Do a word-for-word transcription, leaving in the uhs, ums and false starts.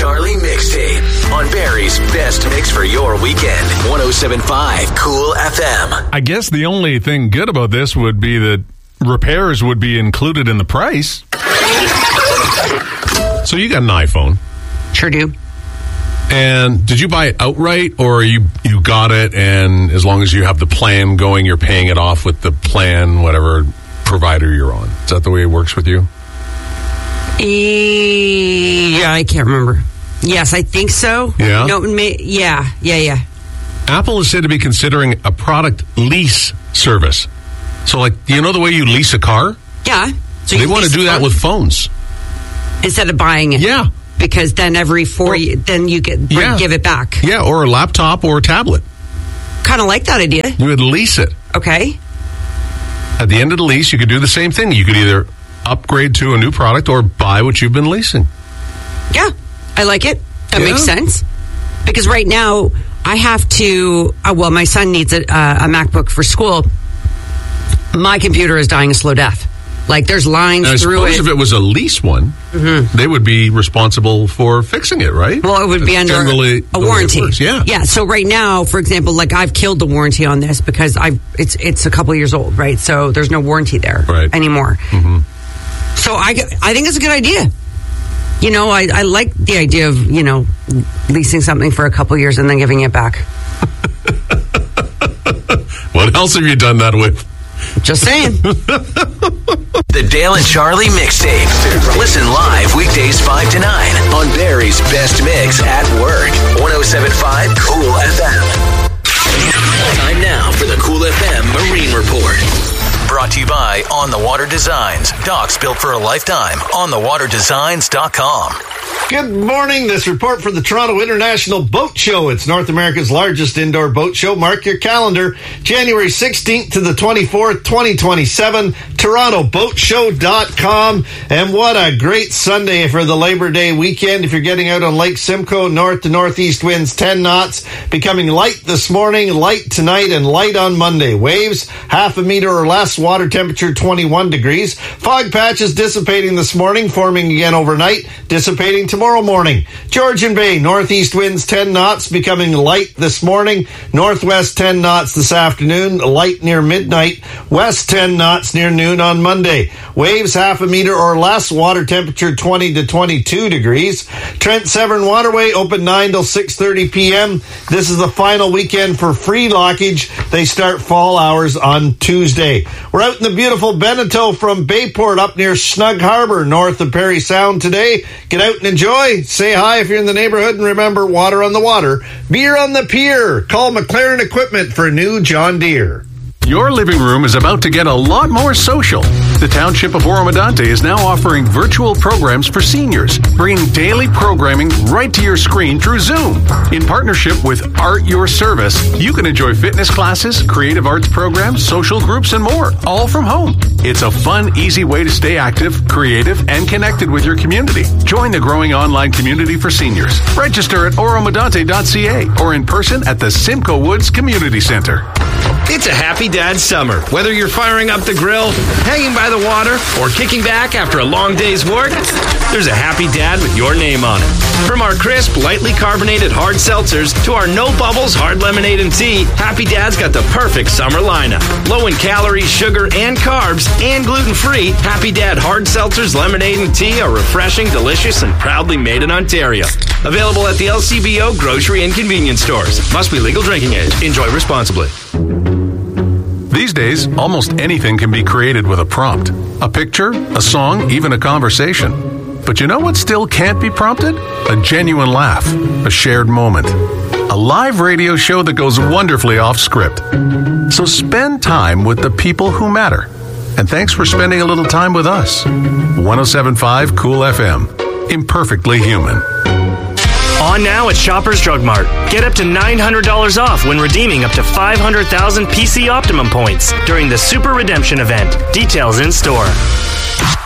Charlie mixtape on Barry's best mix for your weekend. one oh seven point five Cool F M. I guess the only thing good about this would be that repairs would be included in the price. So you got an iPhone. Sure do. And did you buy it outright, or you you got it, and as long as you have the plan going, you're paying it off with the plan, whatever provider you're on? Is that the way it works with you? Yeah, I can't remember. Yes, I think so. Yeah? No, may, yeah, yeah, yeah. Apple is said to be considering a product lease service. So, like, you know the way you lease a car? Yeah. So they want to do that with phones. Instead of buying it. Yeah. Because then every four, or, you, then you get yeah. give it back. Yeah, or a laptop or a tablet. Kind of like that idea. You would lease it. Okay. At the end of the lease, you could do the same thing. You could either upgrade to a new product or buy what you've been leasing. Yeah, I like it. That yeah. makes sense. Because right now, I have to, uh, well, my son needs a, uh, a MacBook for school. My computer is dying a slow death. Like, there's lines and I through it. I suppose if it was a lease one, mm-hmm. they would be responsible for fixing it, right? Well, it would That's be under generally a warranty. Yeah. Yeah, so right now, for example, like, I've killed the warranty on this because I've it's it's a couple years old, right? So there's no warranty there right. anymore. Mm-hmm. So I, I think it's a good idea. You know, I, I like the idea of, you know, leasing something for a couple years and then giving it back. What else have you done that with? Just saying. The Dale and Charlie mixtape. Listen live weekdays five to nine on Barry's best mix at work. one oh seven point five Cool F M. Time now for the Cool F M Marine Report. Brought to you by On the Water Designs. Docks built for a lifetime. on the water designs dot com. Good morning. This report for the Toronto International Boat Show. It's North America's largest indoor boat show. Mark your calendar. January sixteenth to the twenty-fourth, twenty twenty-seven. Toronto Boat Show dot com. And what a great Sunday for the Labor Day weekend. If you're getting out on Lake Simcoe, north to northeast winds ten knots. Becoming light this morning, light tonight, and light on Monday. Waves half a meter or less. Water temperature twenty-one degrees. Fog patches dissipating this morning, forming again overnight, dissipating tomorrow morning. Georgian Bay, northeast winds ten knots, becoming light this morning. Northwest ten knots this afternoon, light near midnight. West ten knots near noon on Monday. Waves half a meter or less. Water temperature twenty to twenty-two degrees. Trent Severn Waterway open nine till six thirty p.m. This is the final weekend for free lockage. They start fall hours on Tuesday. We're out in the beautiful Beneteau from Bayport up near Snug Harbor, north of Parry Sound today. Get out and enjoy. Say hi if you're in the neighborhood, and remember, water on the water, beer on the pier. Call McLaren Equipment for new John Deere. Your living room is about to get a lot more social. The Township of Oromadante is now offering virtual programs for seniors, bringing daily programming right to your screen through Zoom. In partnership with Art Your Service, you can enjoy fitness classes, creative arts programs, social groups, and more, all from home. It's a fun, easy way to stay active, creative, and connected with your community. Join the growing online community for seniors. Register at oromadante dot c a or in person at the Simcoe Woods Community Center. It's a happy dad summer. Whether you're firing up the grill, hanging by the water, or kicking back after a long day's work, there's a happy dad with your name on it. From our crisp, lightly carbonated hard seltzers to our no bubbles hard lemonade and tea, Happy Dad's got the perfect summer lineup. Low in calories, sugar, and carbs, and gluten-free, Happy Dad hard seltzers, lemonade, and tea are refreshing, delicious, and proudly made in Ontario. Available at the L C B O grocery and convenience stores. Must be legal drinking age. Enjoy responsibly. These days, almost anything can be created with a prompt. A picture, a song, even a conversation. But you know what still can't be prompted? A genuine laugh, a shared moment. A live radio show that goes wonderfully off script. So spend time with the people who matter. And thanks for spending a little time with us. one oh seven point five Cool F M. Imperfectly human. On now at Shoppers Drug Mart. Get up to nine hundred dollars off when redeeming up to five hundred thousand P C Optimum points during the Super Redemption event. Details in store.